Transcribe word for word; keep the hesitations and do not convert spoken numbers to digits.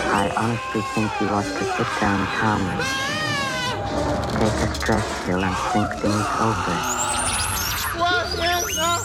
I honestly think you ought to sit down calmly, take a stress pill and think things over.